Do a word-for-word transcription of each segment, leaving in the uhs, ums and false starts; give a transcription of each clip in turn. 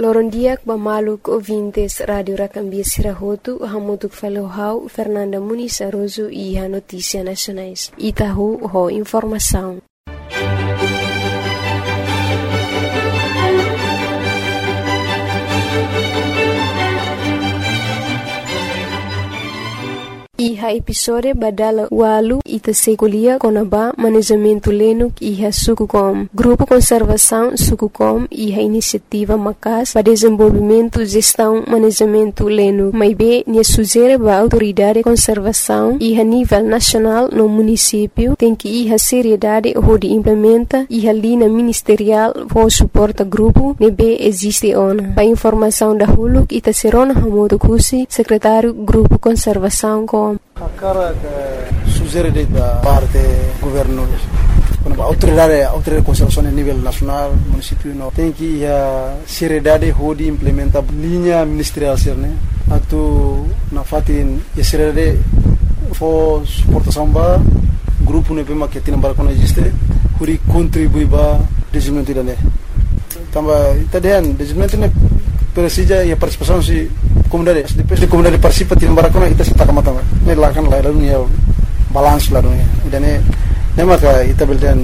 Lorondiak bamaluk ouvintes Radio Rakambia Sirahotu, hamutuk falohau Fernanda Muniz Aroso e a Notícia Nacionais. Itahu ho informação. Iha episode badala walu ita sekolia konaba manejamento lenuk iha Sukucom. Grupo Conservação Sukucom iha iniciativa Macas para desenvolvimento, gestão, manejamento lenuk. Maibe nia sugere ba autoridade conservação iha nível nacional no município tem que iha seriedade onde implementa iha linha ministerial for suporta grupo nebe existe ona. Pa informação da huluk ita serona hamodo kusi secretário Grupo Conservação com A cara que sugere da parte do governo, a autoridade, a autoridade de conservação a nível nacional, município, não tem que a seriedade de implementar linha ministerial, né? Atu na fatin a seriedade for suportação ba grupo ne pema que tem para quando existe, huri contribui ba desenvolvimento da né. Tamba itadian desenvolvimento ne precisa e a participação se comunidade, depois de comunidade participa tem para quando kita sita kamata ne lakan la dunia balance la dunia dan ne ne maka ita beldan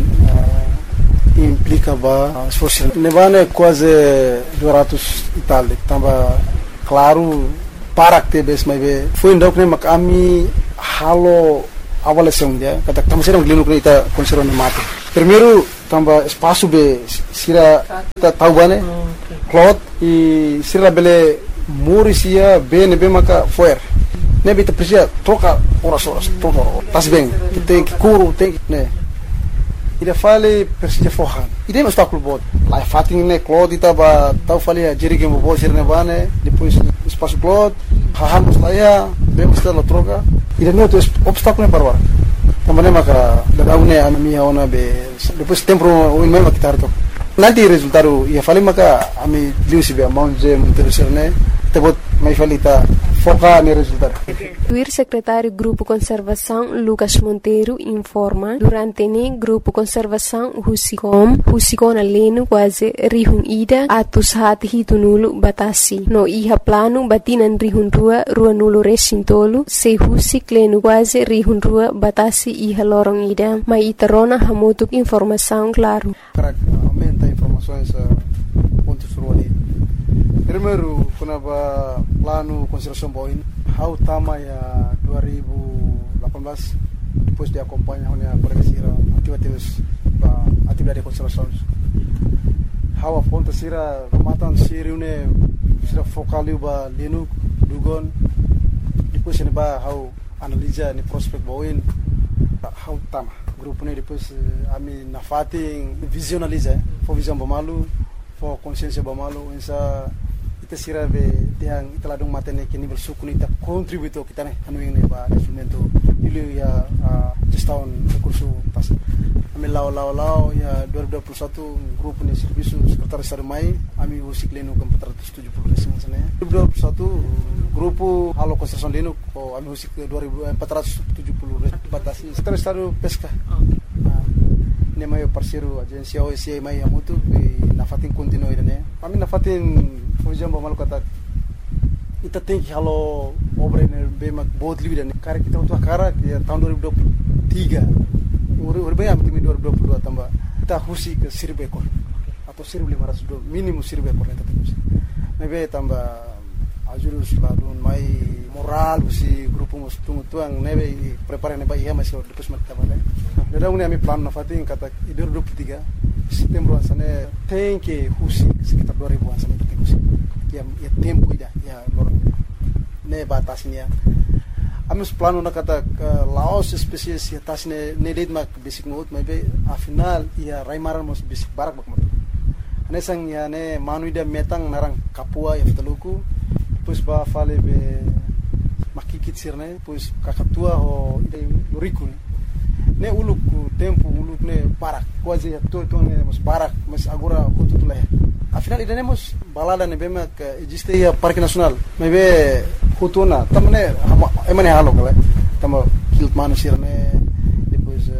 implica ba esforço ne vane quase duzentos e tal tamba claro para que bes mai be foi ndok ne mak ami halo avaliação dia kata tamba serang linu kita conservan mate primeiro tamba espaço be sira ta taubane cloth e sira bele Murisia bem bem maka foer ne bita precisa troca horas horas troca tas bem tem que curo tem que né ida fale precisa forran ida não está com bot lá fatin ne cloth ita ba tau fale a jerige mo bol sirne bane depois espaço cloth haham saya bem está la troca ida não tem obstáculo para agora também maka da une a minha ona be depois tempo o mesmo que tarto nanti resultado ia fale maka ami liusi be manje interesserne tebot mai falita foca no resultado. O secretário Grupo Conservação Lucas Monteiro informa durante o Grupo Conservação Husicom Husicona leno quase rihun ida atus hati hitunulu batasi no iha plano batinan rihun rua rua nulu resintolu se husik leno quase rihun rua batasi iha lorong ida mai iterona hamutuk informação claro. Aumenta informações pontos ruali. Primeiro, kenapa plano conservação boin, how tama ya dua ribu delapan belas, depois de acompanhar olha colega sira atividades ba atividade conservação. How a ponta sira matan sira une sira focaliu ba lenu dugon, depois ne ba how analisa ni prospect boin, how tama. Grupo ne depois ami na fating visionaliza, for visão bamalu, for consciência bamalu, ensa kita sira be tiang italadung matene ke nível suku nita contributo kita ne anu ini ba instrumento ilu ya gestão recurso pas ami lau lau lau ya dua ribu dua puluh satu grupo ne serviço secretário estado mai ami usik leno ke empat ratus tujuh puluh resim sana dua ribu dua puluh satu grupo halo construção leno ko ami usik empat ratus tujuh puluh batasi secretário estado pesca ne mai parceiro agência O S A mai amutu na fatin continuo ida ami na fatin fujam ba malu kata ita tem que halo obra ne be mak bod livida ne kare kita untuk akara ke tahun dua ribu dua puluh tiga uri uri bayam timi dua ribu dua puluh dua tambah kita husi ke seribu ekor atau seribu lima ratus minimum seribu ekor kita husi mebe tambah ajurus ladun mai moral si grupo mus tungu tuang nebe prepare ne ba iya masih depois mak tabale dada uni ami plan na fatin kata dua ribu dua puluh tiga setembro sana tem que husi sekitar dua ribu an sana husi ya ya tempo ida ya lor ne batasnya amus plano na kata laos spesies ya tasne ne led mak basic note maybe a final ya raimaran mos basic barak bak mat ane sang ya ne manu ida metang narang kapua ya teluku pues ba fale be makikit sirne pues kakatua ho ida lurikul ne uluk tempo uluk ne barak quase ya to to ne mos barak mas agora kututula afinal ida nemos balada ne bema que existe ya parque nacional mebe hutuna tamne emane halo kala tamo kilt manu sirne depois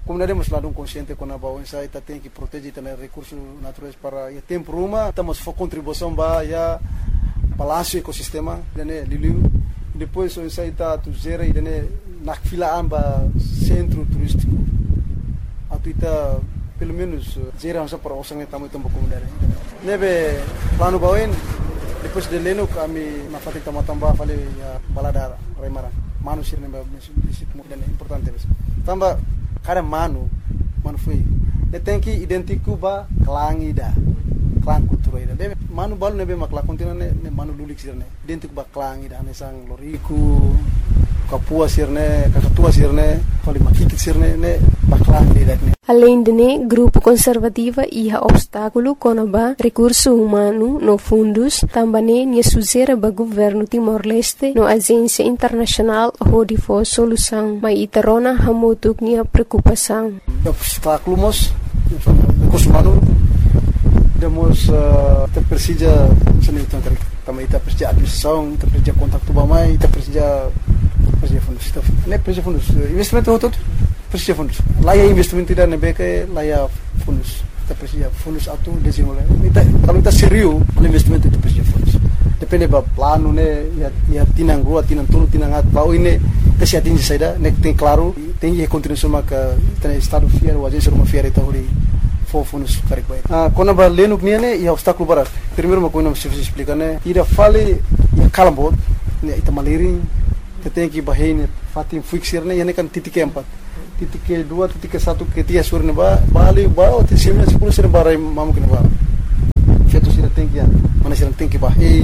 comunidade mas lado consciente com a bawah saya kita tem que proteger também recursos naturais para ya tempo rumah estamos for contribuição ba ya palácio ecosistema dane liliu depois o saya está tu zera e dane nak fila amba centro turístico atu ita pelo menos zera asa para osang tamu tempo comunidade nebe plano bawah depois de leno kami na fatik tambah fale ya balada remara manusia nebe município dan importante tambah kada manu manu foi de tem que identificar ba clang ida clang cultura ida de manu balu nebe makla kontina ne manu lulik sirne identificar ba clang ida ne sang loriku kapua sirne kakatua sirne fali makikit sirne ne ba clang ida ne. Além de né, grupo conservativa ia obstáculo conaba recurso humano no fundos, também ne suzera ba governo Timor-Leste no agência internacional hodi for solução, mas itarona hamutuk nia preocupação. Obstáculo mos recurso humano demos te precisa seni tangkar também ita precisa administração, ita precisa contato bamai, ita precisa precisa fundos, ne precisa fundos investimento hotot precisa fundos. Lá é investimento tidak nebe ke lá é fundos. Kita precisa fundos atu desenvolver. Kita kalau kita serius investimento itu precisa fundos. Depende ba plano ne ya ya tinang rua tinang tulu tinang at bau ini kita atingi saida ne tem claro tem que contribuição maka tem estado fiel ou agência uma fiel itu hori for fundos correct baik. Ah quando ba leno nia ne ya obstáculo barat. Primeiro uma coisa se explicar ne ira fale ya kalambot ne ita maliring kita tem que bahine fatim fixir ne ya ne kan titik empat. Titik ke dua, titik ke satu, ke tiga sur ne ba bali ba ti sembilan sepuluh sir barai mamu kene ba. Feto sir tem que mana sir tem que bahine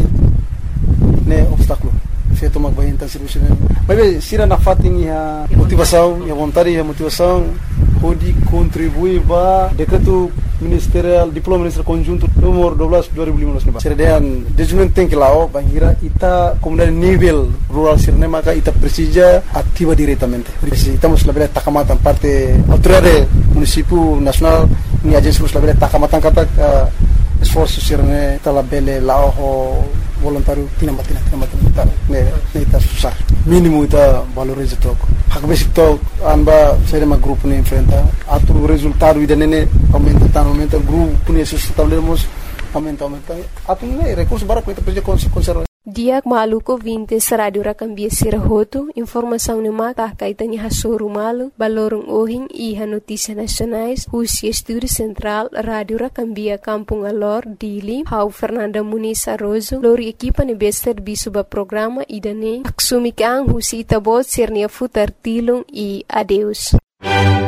ne obstáculo. Feito mag bahine tan serviço ne. Mas sira na fatim ya motivação, ya vontade, ya motivação pode contribuir ba decreto ministerial diploma ministerial conjunto nomor dua belas dua ribu lima belas ne ba. Sira dan desenvolvimento tem que lao bahira ita comunidade nível rural sirne maka ita precisa ativa diretamente. Estamos labela takamatan parte autoridade município nacional ni agência nos labela takamatan kata uh, esforço sirne talabele lao voluntário tinamatina tinamatina ne ne ita susah mínimo ita valoriza toco hak basic to amba saya ma grupo ne enfrenta atu resultado ida nene aumenta tan aumenta grupo ne sustentávelemos aumenta aumenta atu ne recurso bara kita precisa conservar. Dia maluco vinte radio rakambia sirahoto informação ne maka kaitanya hasuru malu balorong ohin iha notícia nacionais Rusia Estúdio Central Radio Rakambia Kampung Alor Dili Hau Fernanda Muniz Arrozo lori equipa ne bester bisuba programa idane aksumikang husi tabot sirnia futar tilung e adeus.